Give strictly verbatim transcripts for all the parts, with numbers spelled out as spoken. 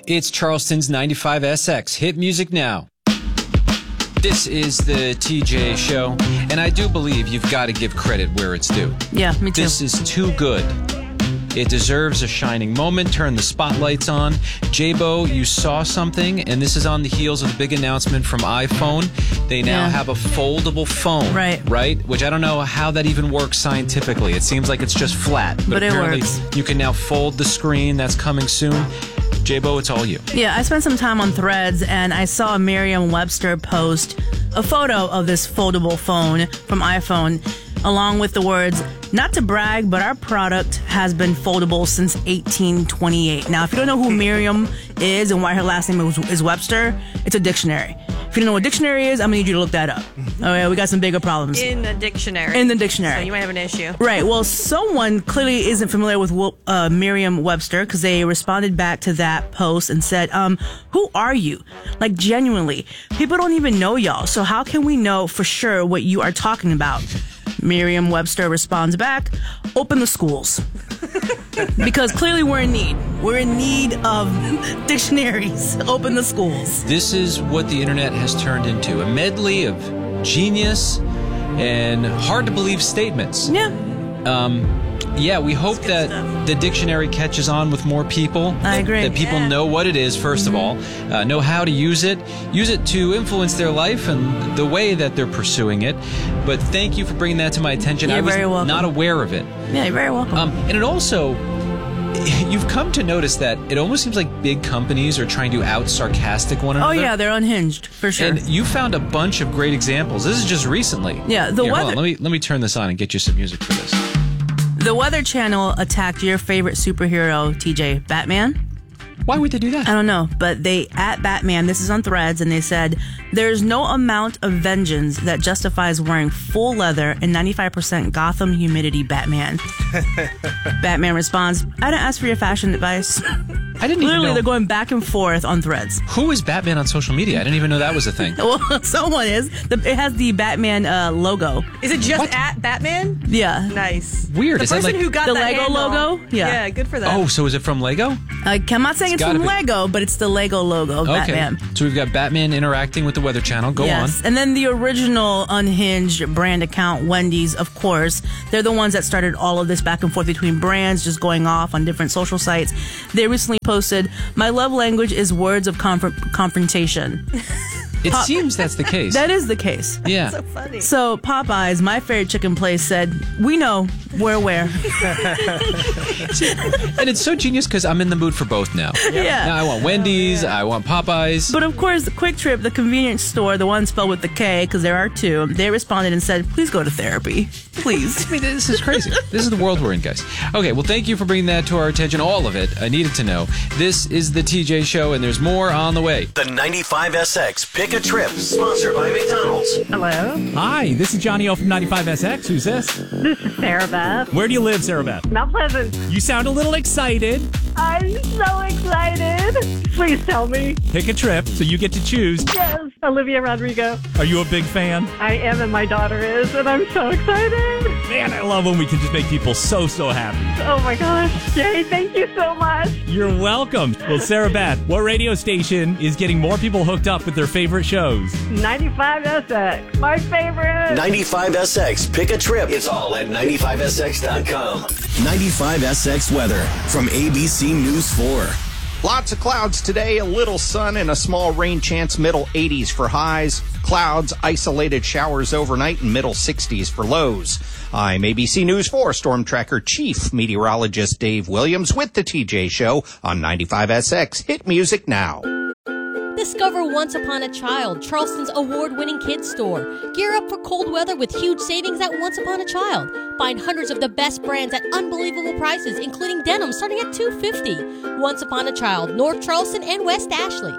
It's Charleston's ninety-five S X. Hit music now. This is the T J Show, and I do believe you've got to give credit where it's due. Yeah, me too. This is too good. It deserves a shining moment. Turn the spotlights on. J-Bo, you saw something, and this is on the heels of the big announcement from iPhone. They now Yeah. have a foldable phone. Right. Right? Which I don't know how that even works scientifically. It seems like it's just flat. But, But it apparently works. you can now fold the screen. That's coming soon. J-Bo, it's all you. Yeah, I spent some time on Threads, and I saw a Merriam-Webster post a photo of this foldable phone from iPhone, along with the words, "Not to brag, but our product has been foldable since eighteen twenty-eight." Now, if you don't know who Miriam is and why her last name is, is Webster, it's a dictionary. If you don't know what dictionary is, I'm going to need you to look that up. All right, we got some bigger problems. In the dictionary. In the dictionary. So you might have an issue. Right. Well, someone clearly isn't familiar with uh, Merriam-Webster because they responded back to that post and said, um, who are you? Like, genuinely. People don't even know y'all. So how can we know for sure what you are talking about? Merriam-Webster responds back, open the schools. Because clearly we're in need. We're in need of dictionaries. Open the schools. This is what the internet has turned into. A medley of genius and hard-to-believe statements. Yeah. Um, yeah, we hope good that stuff. the dictionary catches on with more people. I agree. That people Yeah. know what it is, first of all, uh, know how to use it, use it to influence their life and the way that they're pursuing it. But thank you for bringing that to my attention. You're I was very welcome. not aware of it. Yeah, you're very welcome. Um, and it also, you've come to notice that it almost seems like big companies are trying to out-sarcastic one oh, another. yeah, they're unhinged, for sure. And you found a bunch of great examples. This is just recently. Yeah, the Here, hold weather- on. Let me let me turn this on and get you some music for this. The Weather Channel attacked your favorite superhero, T J, Batman. Why would they do that? I don't know, but they, at Batman, this is on Threads, and they said, there's no amount of vengeance that justifies wearing full leather and ninety-five percent Gotham humidity, Batman. Batman responds, I didn't ask for your fashion advice. I didn't even Literally, know. they're going back and forth on Threads. Who is Batman on social media? I didn't even know that was a thing. Well, someone is. The, it has the Batman uh, logo. Is it just What? at Batman? Yeah. Nice. Weird. The Is that person like- who got The that Lego handle. logo? Yeah. Yeah, good for them. Oh, so is it from Lego? Like, I'm not saying It's it's, gotta from be. Lego, but it's the Lego logo of Okay. Batman. So we've got Batman interacting with the Weather Channel. Go Yes. And then the original unhinged brand account, Wendy's, of course. They're the ones that started all of this back and forth between brands just going off on different social sites. They recently posted, my love language is words of conf- confrontation. on. It Pop- seems that's the case. That is the case. yeah. So funny. So Popeyes, my favorite chicken place, said, we know, we're aware. And it's so genius because I'm in the mood for both now. Yeah. Now I want Wendy's. I want Popeyes. But of course, the Quick Trip, the convenience store, the one spelled with the K, because there are two, they responded and said, please go to therapy. Please. I mean, this is crazy. This is the world we're in, guys. Okay, well, thank you for bringing that to our attention. All of it. I needed to know. This is the T J Show, and there's more on the way. The ninety-five S X Pick a Trip, sponsored by McDonald's. Hello, Hi, this is Johnny O from ninety-five S X. Who's this? this is Sarah Beth. Where do you live, Sarah Beth? Mount Pleasant. You sound a little excited. I'm so excited. Please tell me. Pick a trip so you get to choose. Yes, Olivia Rodrigo. Are you a big fan? I am, and my daughter is, and I'm so excited. Man, I love when we can just make people so, so happy. Oh my gosh. Yay, thank you so much. You're welcome. Well, Sarah Beth, what radio station is getting more people hooked up with their favorite shows? ninety-five S X, my favorite. ninety-five S X Pick a Trip. It's all at ninety-five S X dot com. ninety-five S X weather from A B C News four. Lots of clouds today, a little sun and a small rain chance, middle eighties for highs. Clouds, isolated showers overnight and middle sixties for lows. I'm A B C News four Storm Tracker Chief Meteorologist Dave Williams with the T J Show on ninety-five S X. Hit music now. Discover Once Upon a Child, Charleston's award-winning kids store. Gear up for cold weather with huge savings at Once Upon a Child. Find hundreds of the best brands at unbelievable prices, including denim starting at two hundred fifty dollars. Once Upon a Child, North Charleston and West Ashley.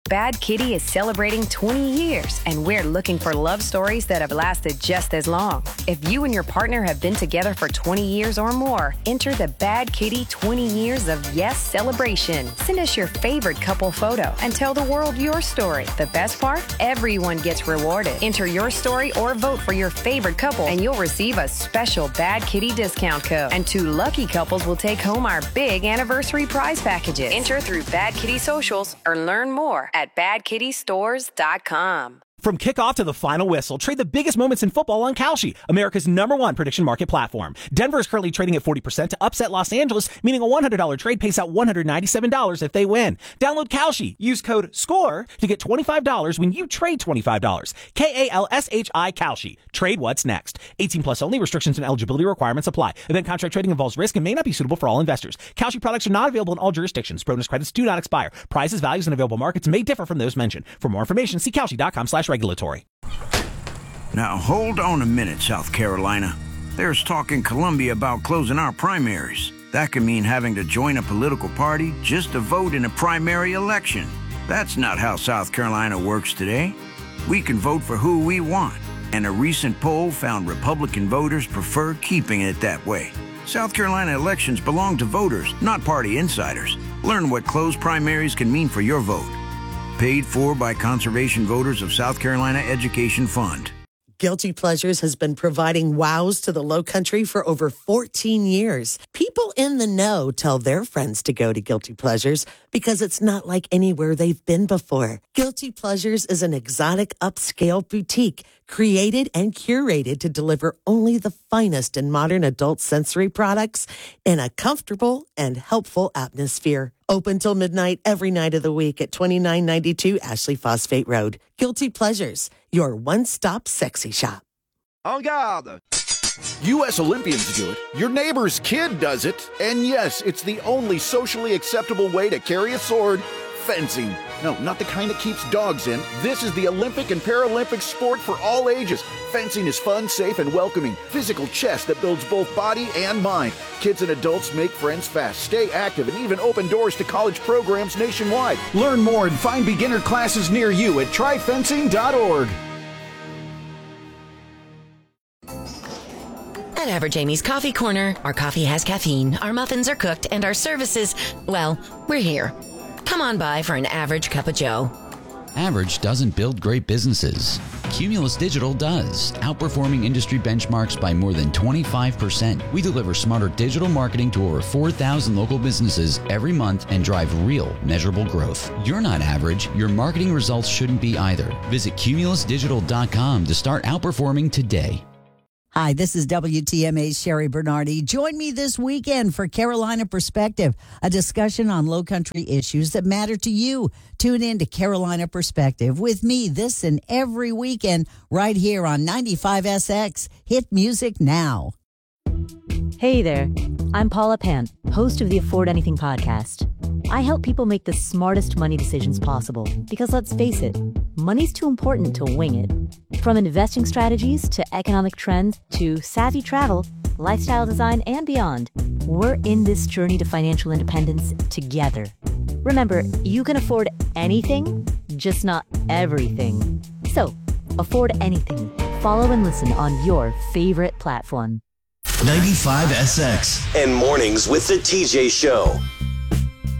Bad Kitty is celebrating twenty years, and we're looking for love stories that have lasted just as long. If you and your partner have been together for twenty years or more, enter the Bad Kitty twenty Years of Yes celebration. Send us your favorite couple photo and tell the world your story. The best part? Everyone gets rewarded. Enter your story or vote for your favorite couple, and you'll receive a special Bad Kitty discount code. And two lucky couples will take home our big anniversary prize packages. Enter through Bad Kitty socials or learn more at bad kitty stores dot com. From kickoff to the final whistle, trade the biggest moments in football on Kalshi, America's number one prediction market platform. Denver is currently trading at forty percent to upset Los Angeles, meaning a one hundred dollars trade pays out one hundred ninety-seven dollars if they win. Download Kalshi. Use code SCORE to get twenty-five dollars when you trade twenty-five dollars. K A L S H I Kalshi. Trade what's next. eighteen plus only. Restrictions and eligibility requirements apply. Event contract trading involves risk and may not be suitable for all investors. Kalshi products are not available in all jurisdictions. Bonus credits do not expire. Prices, values, and available markets may differ from those mentioned. For more information, see Kalshi dot com slash regulatory. Now, hold on a minute, South Carolina. There's talk in Columbia about closing our primaries. That could mean having to join a political party just to vote in a primary election. That's not how South Carolina works today. We can vote for who we want, and a recent poll found Republican voters prefer keeping it that way. South Carolina elections belong to voters, not party insiders. Learn what closed primaries can mean for your vote. Paid for by Conservation Voters of South Carolina Education Fund. Guilty Pleasures has been providing wows to the Low Country for over fourteen years. People in the know tell their friends to go to Guilty Pleasures because it's not like anywhere they've been before. Guilty Pleasures is an exotic upscale boutique created and curated to deliver only the finest in modern adult sensory products in a comfortable and helpful atmosphere. Open till midnight every night of the week at twenty-nine ninety-two Ashley Phosphate Road. Guilty Pleasures, your one-stop sexy shop. En garde! U S Olympians do it, your neighbor's kid does it, and yes, it's the only socially acceptable way to carry a sword, fencing. No, not the kind that keeps dogs in. This is the Olympic and Paralympic sport for all ages. Fencing is fun, safe, and welcoming. Physical chess that builds both body and mind. Kids and adults make friends fast, stay active, and even open doors to college programs nationwide. Learn more and find beginner classes near you at try fencing dot org. At Average Amy's Coffee Corner, our coffee has caffeine, our muffins are cooked, and our services, well, we're here. Come on by for an average cup of joe. Average doesn't build great businesses. Cumulus Digital does, outperforming industry benchmarks by more than twenty-five percent. We deliver smarter digital marketing to over four thousand local businesses every month and drive real, measurable growth. You're not average. Your marketing results shouldn't be either. Visit cumulus digital dot com to start outperforming today. Hi, this is W T M A's Sherry Bernardi. Join me this weekend for Carolina Perspective, a discussion on low country issues that matter to you. Tune in to Carolina Perspective with me this and every weekend right here on ninety-five S X. Hit music now. Hey there, I'm Paula Pant, host of the Afford Anything podcast. I help people make the smartest money decisions possible because, let's face it, money's too important to wing it. From investing strategies to economic trends to savvy travel, lifestyle design, and beyond, we're in this journey to financial independence together. Remember, you can afford anything, just not everything. So, afford anything. Follow and listen on your favorite platform. ninety-five S X and mornings with the T J Show.